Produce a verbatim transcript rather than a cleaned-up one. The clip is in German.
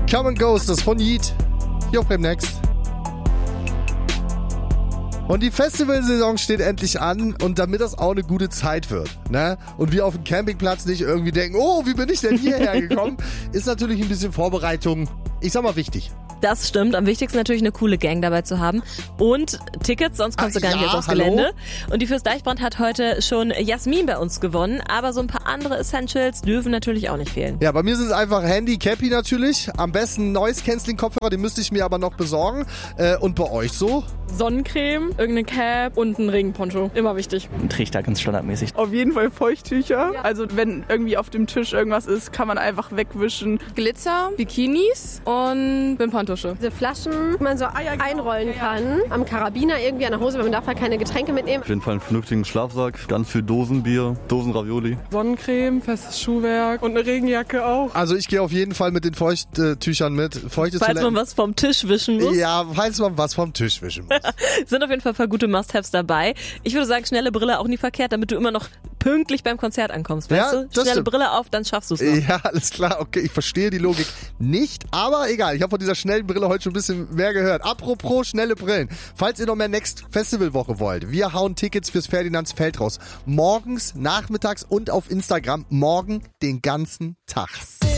Come and Ghost, das von Yeet. Jo, beim Next. Und die Festivalsaison steht endlich an und damit das auch eine gute Zeit wird, ne? Und wir auf dem Campingplatz nicht irgendwie denken, oh, wie bin ich denn hierher gekommen, ist natürlich ein bisschen Vorbereitung, ich sag mal, wichtig. Das stimmt. Am wichtigsten natürlich eine coole Gang dabei zu haben. Und Tickets, sonst kommst ah, du gar ja, nicht erst aufs hallo? Gelände. Und die Fürst Deichbrand hat heute schon Jasmin bei uns gewonnen. Aber so ein paar andere Essentials dürfen natürlich auch nicht fehlen. Ja, bei mir sind es einfach Handy, Cappy natürlich. Am besten Noise-Canceling-Kopfhörer, den müsste ich mir aber noch besorgen. Äh, und bei euch so? Sonnencreme, irgendeine Cap und ein Regenponcho. Immer wichtig. Ein Trichter, ganz standardmäßig. Auf jeden Fall Feuchttücher. Ja. Also wenn irgendwie auf dem Tisch irgendwas ist, kann man einfach wegwischen. Glitzer, Bikinis und Wimperntusche. Diese Flaschen, die man so ah, ja, genau. einrollen kann. Am Karabiner irgendwie an der Hose, weil man darf halt keine Getränke mitnehmen. Auf jeden Fall einen vernünftigen Schlafsack, ganz viel Dosenbier, Dosenravioli. Sonnencreme, festes Schuhwerk und eine Regenjacke auch. Also ich gehe auf jeden Fall mit den Feuchttüchern mit. Feuchte Falls Toiletten. man was vom Tisch wischen muss. Ja, falls man was vom Tisch wischen muss. Sind auf jeden Fall ein paar gute Must-Haves dabei. Ich würde sagen, schnelle Brille auch nie verkehrt, damit du immer noch pünktlich beim Konzert ankommst. Weißt Ja, du? das Schnelle stimmt. Brille auf, dann schaffst du es noch. Ja, alles klar, okay, ich verstehe die Logik nicht, aber egal, ich habe von dieser schnellen Brille heute schon ein bisschen mehr gehört. Apropos schnelle Brillen, falls ihr noch mehr Next Festival Woche wollt, wir hauen Tickets fürs Ferdinands Feld raus. Morgens, nachmittags und auf Instagram, morgen den ganzen Tag.